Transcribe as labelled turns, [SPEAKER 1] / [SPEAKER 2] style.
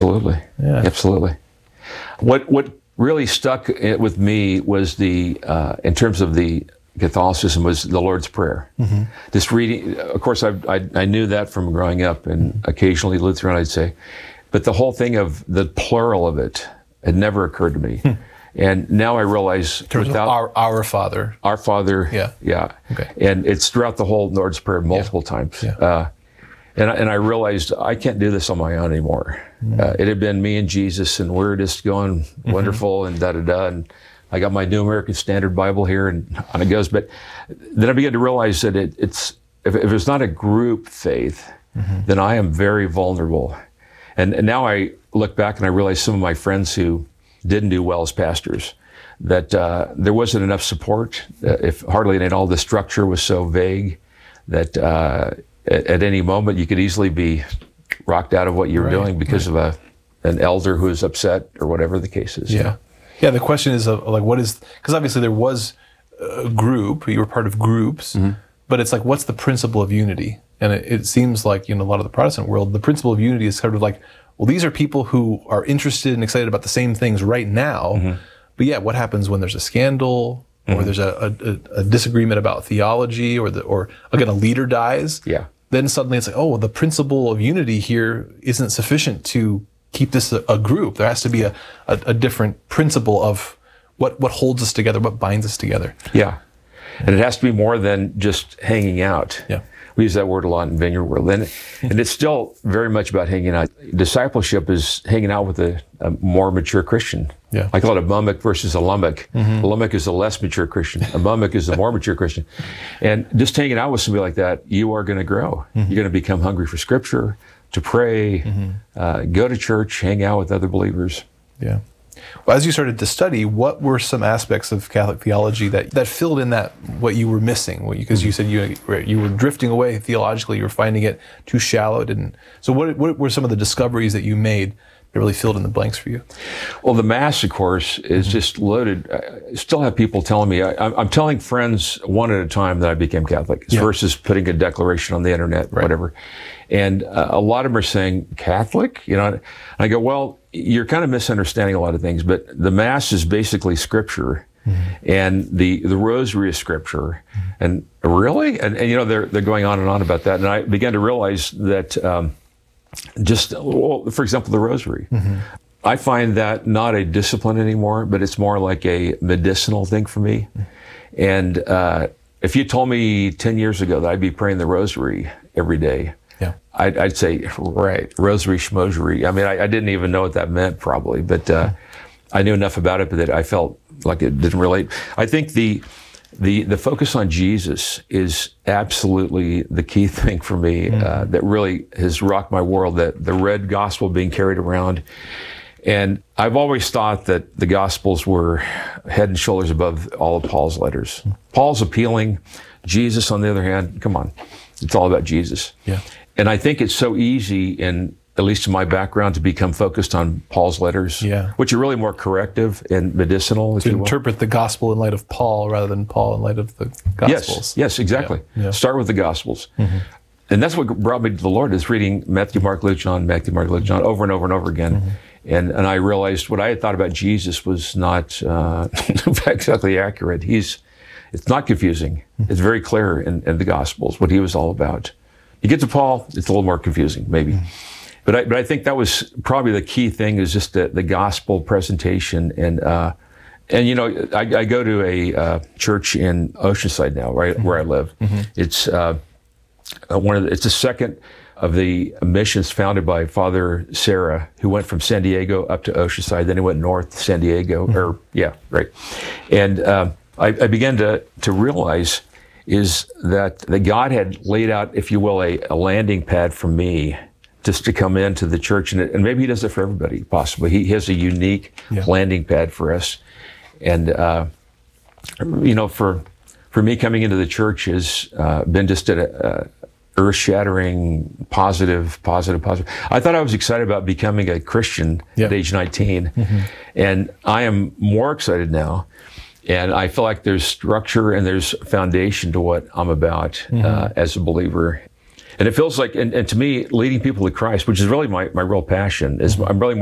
[SPEAKER 1] Absolutely.
[SPEAKER 2] Yeah.
[SPEAKER 1] Absolutely. What really stuck with me was in terms of the Catholicism, was the Lord's Prayer.
[SPEAKER 2] Mm-hmm.
[SPEAKER 1] Just reading, of course, I knew that from growing up, and occasionally Lutheran, I'd say, but the whole thing of the plural of it had never occurred to me. And now I realize,
[SPEAKER 2] without our Father.
[SPEAKER 1] Our Father, yeah.
[SPEAKER 2] Okay.
[SPEAKER 1] And it's throughout the whole Lord's Prayer multiple times.
[SPEAKER 2] Yeah.
[SPEAKER 1] And I realized I can't do this on my own anymore. It had been me and Jesus, and we're just going wonderful and da-da-da. And I got my New American Standard Bible here, and on it goes. But then I began to realize that if it's not a group faith, then I am very vulnerable. And now I look back and I realize some of my friends who didn't do well as pastors, that there wasn't enough support, if hardly any at all. The structure was so vague that at any moment you could easily be rocked out of what you were doing because of an elder who is upset or whatever the case is.
[SPEAKER 2] Yeah. Yeah, the question is like, what is, because obviously there was a group, you were part of groups, but it's like, what's the principle of unity? And it seems like, a lot of the Protestant world, the principle of unity is sort of like, well, these are people who are interested and excited about the same things right now. But yeah, what happens when there's a scandal or there's a disagreement about theology or again, a leader dies?
[SPEAKER 1] Yeah.
[SPEAKER 2] Then suddenly it's like, oh, well, the principle of unity here isn't sufficient to keep this a group. There has to be a different principle of what holds us together, what binds us together.
[SPEAKER 1] Yeah. And it has to be more than just hanging out.
[SPEAKER 2] Yeah.
[SPEAKER 1] We use that word a lot in Vineyard World. And it's still very much about hanging out. Discipleship is hanging out with a more mature Christian.
[SPEAKER 2] Yeah.
[SPEAKER 1] I call it a mummick versus a lummock. A lummock is a less mature Christian. A mummick is a more mature Christian. And just hanging out with somebody like that, you are going to grow. You're going to become hungry for Scripture, to pray, go to church, hang out with other believers.
[SPEAKER 2] Yeah. Well, as you started to study, what were some aspects of Catholic theology that filled in what you were missing? Because you said you were drifting away theologically, you were finding it too shallow. So what were some of the discoveries that you made that really filled in the blanks for you?
[SPEAKER 1] Well, the Mass, of course, is just loaded. I still have people telling me, I'm telling friends one at a time that I became Catholic versus putting a declaration on the internet, whatever. And a lot of them are saying, Catholic? And I go, well, you're kind of misunderstanding a lot of things, but the Mass is basically Scripture, and the Rosary is Scripture. And really? And they're going on and on about that. And I began to realize that for example, the Rosary. I find that not a discipline anymore, but it's more like a medicinal thing for me. And if you told me 10 years ago that I'd be praying the Rosary every day, I'd say, right, Rosary, Schmosery. I mean, I didn't even know what that meant probably, but I knew enough about it that I felt like it didn't relate. I think the focus on Jesus is absolutely the key thing for me that really has rocked my world, that the red gospel being carried around. And I've always thought that the Gospels were head and shoulders above all of Paul's letters. Paul's appealing. Jesus, on the other hand, come on, it's all about Jesus.
[SPEAKER 2] Yeah.
[SPEAKER 1] And I think it's so easy, at least in my background, to become focused on Paul's letters, which are really more corrective and medicinal.
[SPEAKER 2] To interpret the gospel in light of Paul rather than Paul in light of the Gospels.
[SPEAKER 1] Yes, exactly. Yeah. Start with the Gospels. And that's what brought me to the Lord, is reading Matthew, Mark, Luke, John, Matthew, Mark, Luke, John over and over and over again. And I realized what I had thought about Jesus was not exactly accurate. It's not confusing. It's very clear in the Gospels what he was all about. You get to Paul, it's a little more confusing, maybe. But I think that was probably the key thing, is just the gospel presentation. And I go to a church in Oceanside now, right where I live. It's it's the second of the missions founded by Father Serra, who went from San Diego up to Oceanside. Then he went north to San Diego, And I began to realize is that God had laid out, if you will, a landing pad for me just to come into the church. And maybe he does it for everybody, possibly. He has a unique landing pad for us. And, for me, coming into the church has been just a earth-shattering, positive. I thought I was excited about becoming a Christian at age 19. And I am more excited now. And I feel like there's structure and there's foundation to what I'm about as a believer. And it feels like, and to me, leading people to Christ, which is really my real passion, is I'm really